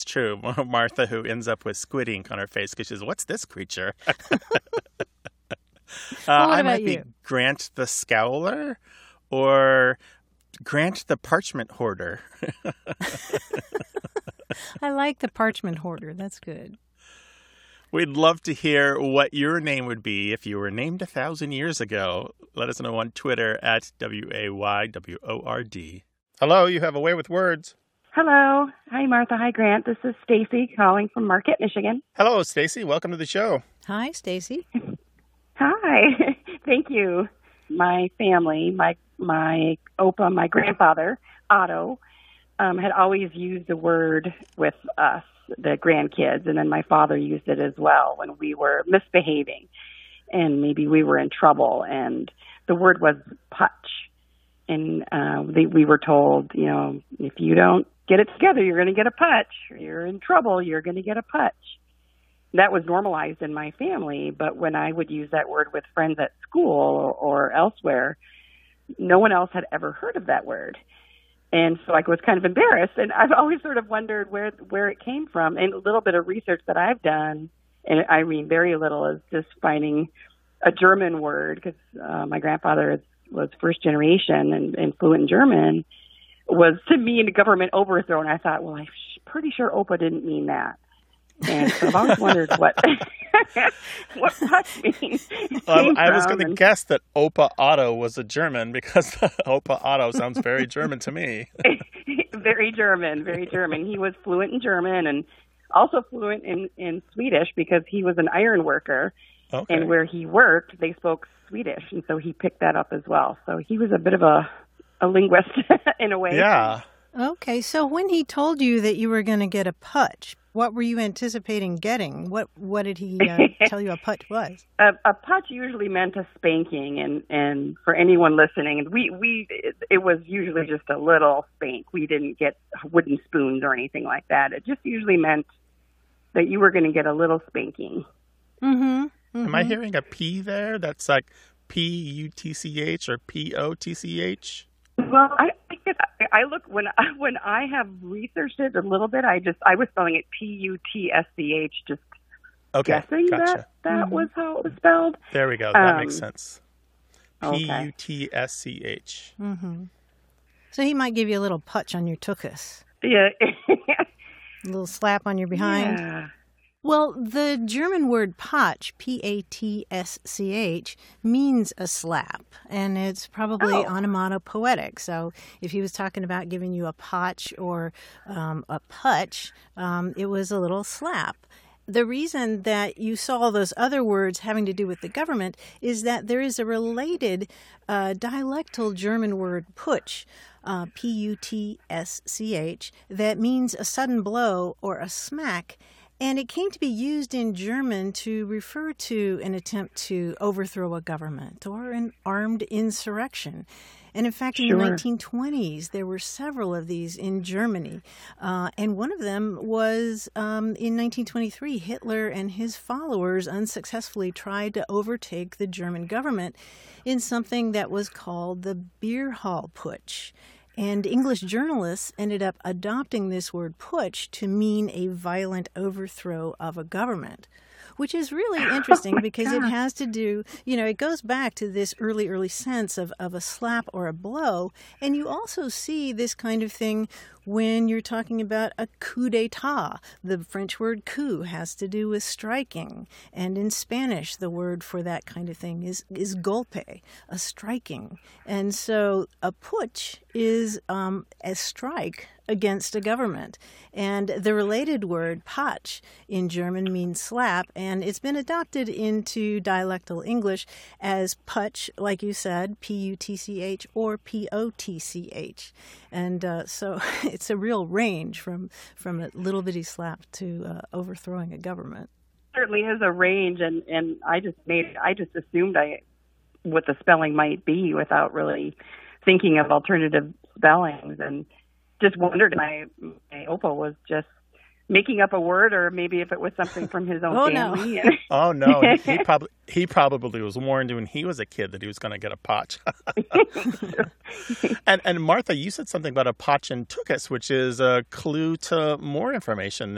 true. Martha, who ends up with squid ink on her face because she's, what's this creature? Well, what I about might be you? Grant the Scowler or Grant the Parchment Hoarder. I like the parchment hoarder. That's good. We'd love to hear what your name would be if you were named 1,000 years ago. Let us know on Twitter at WAYWORD. Hello, you have a way with words. Hello. Hi, Martha. Hi, Grant. This is Stacy calling from Marquette, Michigan. Hello, Stacy. Welcome to the show. Hi, Stacy. Hi. Thank you. My family, my Opa, my grandfather, Otto, had always used the word with us, the grandkids, and then my father used it as well when we were misbehaving and maybe we were in trouble, and the word was putsch. And we were told, if you don't get it together, you're going to get a putsch. You're in trouble, you're going to get a putsch. That was normalized in my family, but when I would use that word with friends at school or elsewhere, no one else had ever heard of that word. And so I was kind of embarrassed, and I've always sort of wondered where it came from. And a little bit of research that I've done, and I mean very little, is just finding a German word, because my grandfather was first generation and fluent in German, was to mean a government overthrow. And I thought, well, I'm pretty sure Opa didn't mean that. And so I've always wondered what putsch means. I was going to guess that Opa Otto was a German because Opa Otto sounds very German to me. Very German, very German. He was fluent in German and also fluent in Swedish because he was an iron worker. Okay. And where he worked, they spoke Swedish, and so he picked that up as well. So he was a bit of a linguist in a way. Yeah. Okay, so when he told you that you were going to get a putsch, what were you anticipating getting? What did he tell you a putsch was? A putsch usually meant a spanking, and for anyone listening, it was usually just a little spank. We didn't get wooden spoons or anything like that. It just usually meant that you were going to get a little spanking. Mm-hmm. Mm-hmm. Am I hearing a P there? That's like P-U-T-C-H or P-O-T-C-H? Well, I look when I have researched it a little bit. I was spelling it P-U-T-S-C-H, just guessing gotcha. that was how it was spelled. There we go. That makes sense. Okay. P-U-T-S-C-H. Mm-hmm. So he might give you a little putsch on your tuchus. Yeah. A little slap on your behind. Yeah. Well, the German word Patsch, P-A-T-S-C-H, means a slap, and it's probably onomatopoetic. So if he was talking about giving you a potch or a putsch, it was a little slap. The reason that you saw those other words having to do with the government is that there is a related dialectal German word putsch, P-U-T-S-C-H, that means a sudden blow or a smack. And it came to be used in German to refer to an attempt to overthrow a government or an armed insurrection. And in fact, in the 1920s, there were several of these in Germany. And one of them was in 1923, Hitler and his followers unsuccessfully tried to overtake the German government in something that was called the Beer Hall Putsch. And English journalists ended up adopting this word putsch to mean a violent overthrow of a government, which is really interesting because it has to do, it goes back to this early sense of a slap or a blow. And you also see this kind of thing when you're talking about a coup d'etat. The French word coup has to do with striking. And in Spanish, the word for that kind of thing is golpe, a striking. And so a putsch is a strike against a government. And the related word patsch in German means slap, and it's been adopted into dialectal English as putsch, like you said, P-U-T-C-H or P-O-T-C-H. And so it's a real range from a little bitty slap to overthrowing a government. Certainly is a range, and I just assumed what the spelling might be without really thinking of alternative spellings, and just wondered if my Opa was just making up a word, or maybe if it was something from his own family. No. Oh no, he probably was warned when he was a kid that he was going to get a potch. And Martha, you said something about a potch and tuchus, which is a clue to more information